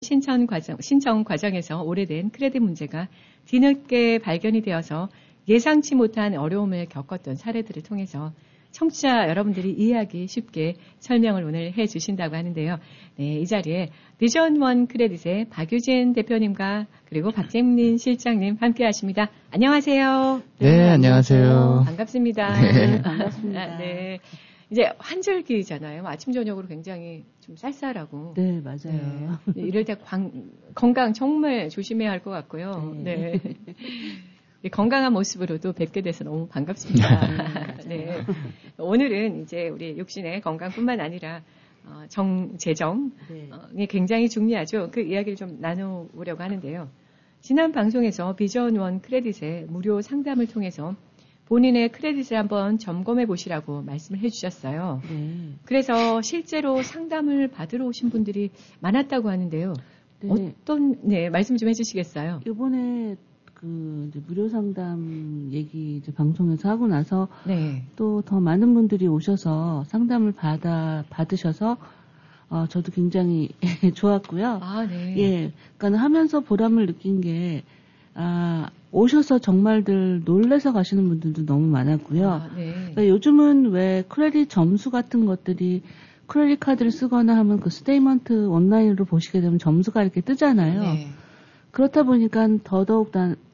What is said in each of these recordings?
신청 과정에서 오래된 크레딧 문제가 뒤늦게 발견이 되어서 예상치 못한 어려움을 겪었던 사례들을 통해서 청취자 여러분들이 이해하기 쉽게 설명을 오늘 해주신다고 하는데요. 네, 이 자리에 비전 원 크레딧의 박유진 대표님과 그리고 박재민 실장님 함께 하십니다. 안녕하세요. 네, 안녕하세요. 반갑습니다. 네, 반갑습니다. 네. 이제 환절기잖아요. 아침, 저녁으로 굉장히 좀 쌀쌀하고. 네, 맞아요. 네. 이럴 때 건강 정말 조심해야 할 것 같고요. 네. 건강한 모습으로도 뵙게 돼서 너무 반갑습니다. 네. 오늘은 이제 우리 육신의 건강뿐만 아니라 재정이 굉장히 중요하죠. 그 이야기를 좀 나눠보려고 하는데요. 지난 방송에서 비전 원 크레딧의 무료 상담을 통해서 본인의 크레딧을 한번 점검해 보시라고 말씀을 해주셨어요. 그래서 실제로 상담을 받으러 오신 분들이 많았다고 하는데요. 네. 말씀 좀 해주시겠어요? 이번에 이제 무료 상담 얘기 이제 방송에서 하고 나서 또 더 많은 분들이 오셔서 상담을 받으셔서 저도 굉장히 좋았고요. 예, 그러니까 하면서 보람을 느낀 게 오셔서 정말들 놀래서 가시는 분들도 너무 많았고요. 그러니까 요즘은 왜 크레딧 점수 같은 것들이 크레딧 카드를 쓰거나 하면 그 스테이먼트 온라인으로 보시게 되면 점수가 이렇게 뜨잖아요. 그렇다 보니까 더더욱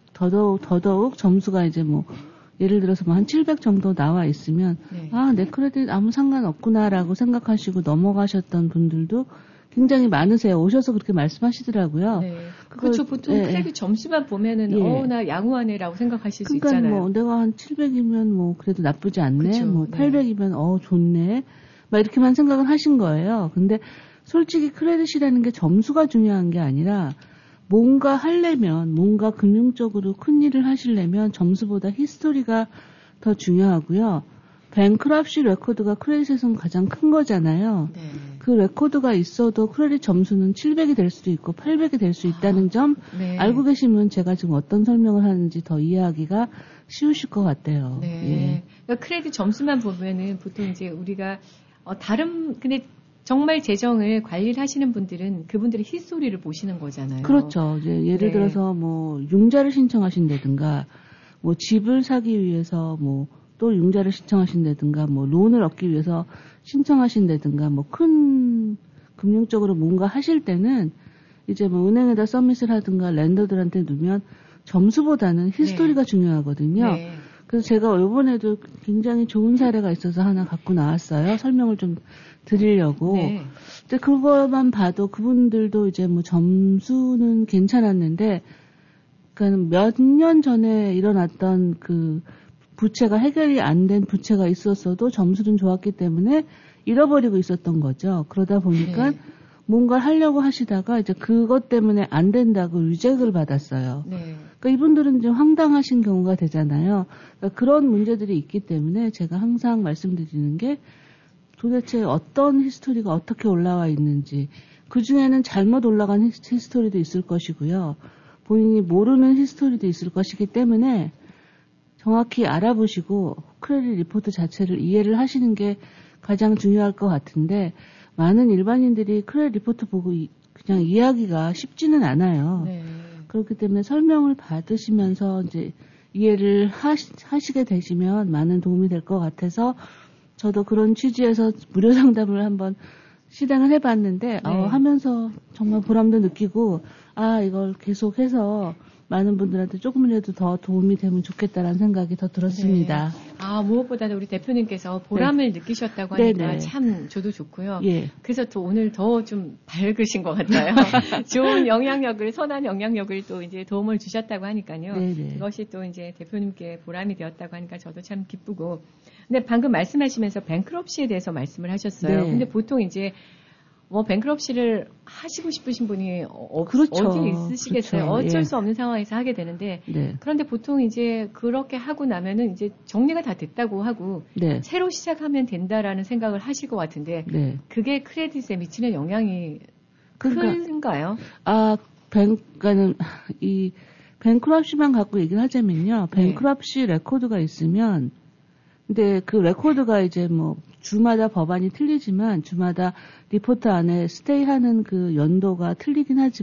점수가 이제 뭐 예를 들어서 뭐 한 700 정도 나와 있으면 내 크레딧 아무 상관없구나라고 생각하시고 넘어가셨던 분들도 굉장히 많으세요. 오셔서 그렇게 말씀하시더라고요. 그렇죠. 보통 크레딧 점수만 보면은 나 양호하네라고 생각하실 수 있잖아요. 그러니까 뭐 내가 한 700이면 뭐 그래도 나쁘지 않네. 그쵸, 뭐 800이면 좋네. 막 이렇게만 생각을 하신 거예요. 근데 솔직히 크레딧이라는 게 점수가 중요한 게 아니라 뭔가 하려면, 뭔가 금융적으로 큰 일을 하시려면 점수보다 히스토리가 더 중요하고요. 뱅크럽시 레코드가 크레딧에서는 가장 큰 거잖아요. 그 레코드가 있어도 크레딧 점수는 700이 될 수도 있고 800이 될 수 있다는 점 알고 계시면 제가 지금 어떤 설명을 하는지 더 이해하기가 쉬우실 것 같아요. 그러니까 크레딧 점수만 보면은 보통 이제 우리가 근데 정말 재정을 관리를 하시는 분들은 그분들의 히스토리를 보시는 거잖아요. 그렇죠. 이제 예를 들어서 뭐 융자를 신청하신다든가, 뭐 집을 사기 위해서 뭐 또 융자를 신청하신다든가, 뭐 론을 얻기 위해서 신청하신다든가, 뭐 큰 금융적으로 뭔가 하실 때는 이제 뭐 은행에다 서밋을 하든가 랜더들한테 넣으면 점수보다는 히스토리가 중요하거든요. 그래서 제가 이번에도 굉장히 좋은 사례가 있어서 하나 갖고 나왔어요. 설명을 좀 드리려고. 근데 그거만 봐도 그분들도 이제 뭐 점수는 괜찮았는데, 그러니까 몇 년 전에 일어났던 그 부채가 해결이 안 된 부채가 있었어도 점수는 좋았기 때문에 잃어버리고 있었던 거죠. 그러다 보니까 뭔가를 하려고 하시다가 이제 그것 때문에 안 된다고 리젝을 받았어요. 그러니까 이분들은 좀 황당하신 경우가 되잖아요. 그러니까 그런 문제들이 있기 때문에 제가 항상 말씀드리는 게 도대체 어떤 히스토리가 어떻게 올라와 있는지, 그 중에는 잘못 올라간 히스토리도 있을 것이고요. 본인이 모르는 히스토리도 있을 것이기 때문에 정확히 알아보시고 크레딧 리포트 자체를 이해를 하시는 게 가장 중요할 것 같은데, 많은 일반인들이 크레딧 리포트 보고 그냥 이해하기가 쉽지는 않아요. 그렇기 때문에 설명을 받으시면서 이제 이해를 하시게 되시면 많은 도움이 될 것 같아서 저도 그런 취지에서 무료 상담을 한번 실행을 해봤는데 하면서 정말 보람도 느끼고 이걸 계속해서 많은 분들한테 조금이라도 더 도움이 되면 좋겠다라는 생각이 더 들었습니다. 무엇보다도 우리 대표님께서 보람을 느끼셨다고 하니까 참 저도 좋고요. 그래서 또 오늘 더 좀 밝으신 것 같아요. 좋은 영향력을, 선한 영향력을 또 이제 도움을 주셨다고 하니까요. 그것이 또 이제 대표님께 보람이 되었다고 하니까 저도 참 기쁘고. 근데 방금 말씀하시면서 뱅크럽시에 대해서 말씀을 하셨어요. 근데 보통 이제 뱅크럽시를 하시고 싶으신 분이 어디 있으시겠어요. 어쩔 수 없는 상황에서 하게 되는데 그런데 보통 이제 그렇게 하고 나면은 이제 정리가 다 됐다고 하고 새로 시작하면 된다라는 생각을 하실 것 같은데 그게 크레딧에 미치는 영향이 큰가요? 그러니까는 이 뱅크럽시만 갖고 얘기를 하자면요. 뱅크럽시 레코드가 있으면, 근데 그 레코드가 이제 뭐 주마다 법안이 틀리지만 주마다 리포트 안에 스테이하는 그 연도가 틀리긴 하지만